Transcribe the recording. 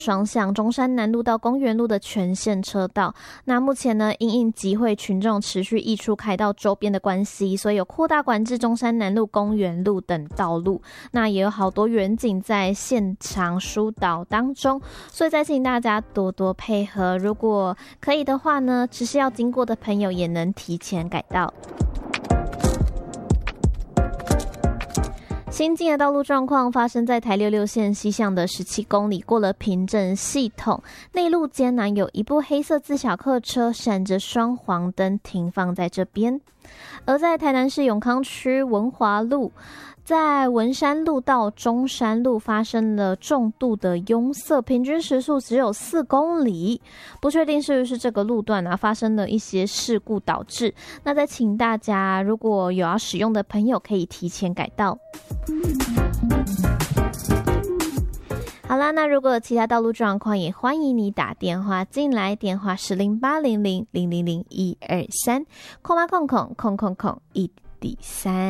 双向中山南路到公园路的全线车道。那目前呢，因应集会群众持续溢出凯道周边的关系，所以有扩大管制中山南路、公园路等道路。那也有好多员警在现场疏导当中，所以再请大家多多配合。如果可以的话呢，只是要经过的朋友也能提前改道。新进的道路状况发生在台66线西向的17公里，过了平镇系统，内路艰难，有一部黑色自小客车闪着双黄灯停放在这边。而在台南市永康区文华路，在文山路到中山路发生了重度的拥塞，平均时速只有4公里，不确定是不是这个路段发生了一些事故导致。那再请大家如果有要使用的朋友可以提前改道。好啦，那如果有其他道路状况，也欢迎你打电话进来，电话是0800000123，空1D3。